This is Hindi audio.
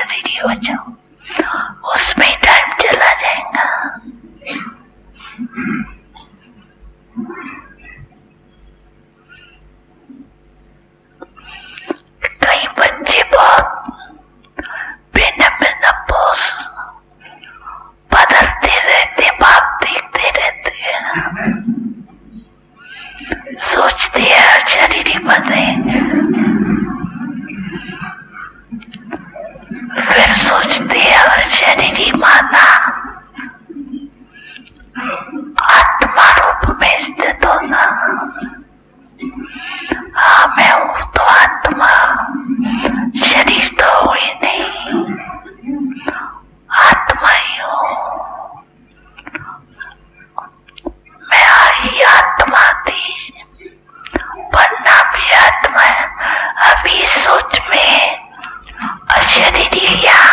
अशरीरी हो जाओ, उसमें टाइम चला जाएगा। कई बच्चे बहुत बिना बिना पोस बदलते रहते, बाप देखते रहते हैं, सोचते हैं शरीरी बने, फिर सोचते हैं शरीरी माना आत्मा रूप में स्थित होना। हाँ मैं हूं तो आत्मा, शरीर तो हुई नहीं, आत्मा ही हूं। मैं आई आत्मा थी, बनना भी आत्मा है। अभी सोच में अशरीरी या